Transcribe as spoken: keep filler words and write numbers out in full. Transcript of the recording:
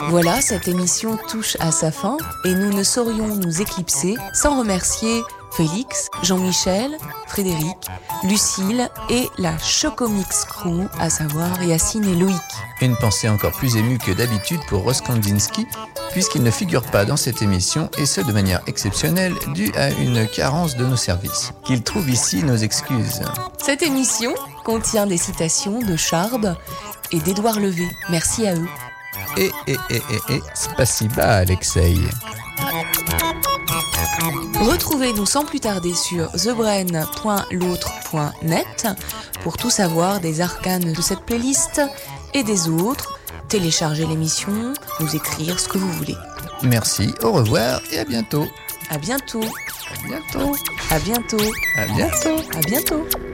Voilà, cette émission touche à sa fin et nous ne saurions nous éclipser sans remercier Félix, Jean-Michel, Frédéric, Lucille et la Chocomix Crew, à savoir Yacine et Loïc. Une pensée encore plus émue que d'habitude pour Ross Kandinsky, puisqu'il ne figure pas dans cette émission, et ce de manière exceptionnelle, due à une carence de nos services. Qu'il trouve ici nos excuses. Cette émission contient des citations de Charb et d'Édouard Levé. Merci à eux. Et, et, et, et, et, spasiba, Alexei. Retrouvez-nous sans plus tarder sur the brain point l'autre point net pour tout savoir des arcanes de cette playlist et des autres. Télécharger l'émission, nous écrire ce que vous voulez. Merci, au revoir et à bientôt. À bientôt. À bientôt. À bientôt. À bientôt. À bientôt.